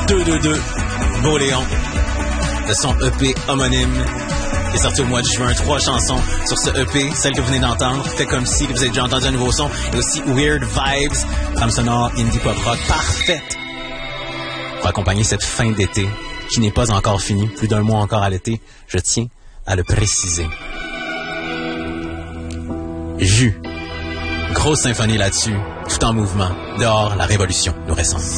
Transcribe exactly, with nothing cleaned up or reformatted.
deux deux deux, Beau-Léon, de son E P homonyme. Il est sorti au mois de juin, trois chansons sur ce E P, celle que vous venez d'entendre, Fait comme si, que vous avez déjà entendu un nouveau son, et aussi Weird Vibes, trame sonore indie pop rock parfaite pour accompagner cette fin d'été qui n'est pas encore finie, plus d'un mois encore à l'été, je tiens à le préciser. Jus, grosse symphonie là-dessus, tout en mouvement, dehors la révolution nous ressemble.